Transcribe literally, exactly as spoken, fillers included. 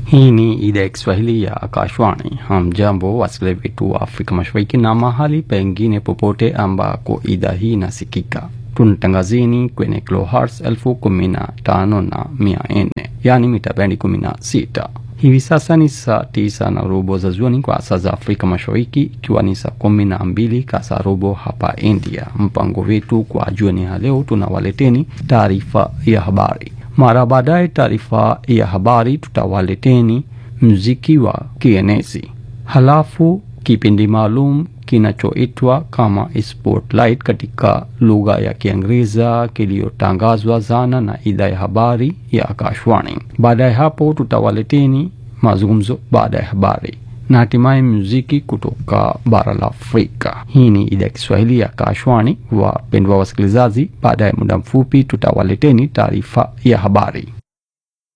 Hii ni idhaa ya Kiswahili ya Akashwani. Hamjambo wasikilizaji wetu wa Afrika Mashariki na mahali pengine popote ambako idhaa hii inasikika. Tunatangazini kwenye kilohertz elfu kumi na tano na mia nne, yani mita bendi kumi na sita. Hivi sasa ni saa tisa na robo za jioni kwa saa za Afrika Mashariki, ikiwa ni saa kumi na mbili kasa robo hapa India. Mpango wetu kwa jioni ya leo, tunawaleteni taarifa ya habari. Mara baadaye taarifa ya habari tutawaleteni muziki wa kienezi. Halafu kipindi maalum kinachoitwa kama Spotlight katika lugha ya Kiingereza kiliyotangazwa zana na idhaa ya habari ya Akashwani. Baadaye hapo tutawaleteni mazungumzo baada ya habari na hatimaye muziki kutoka bara la Afrika. Hii ni idhaa ya Kiswahili ya Akashwani. Wapendwa wasikilizaji, baada ya muda mfupi tutawaleteni taarifa ya habari.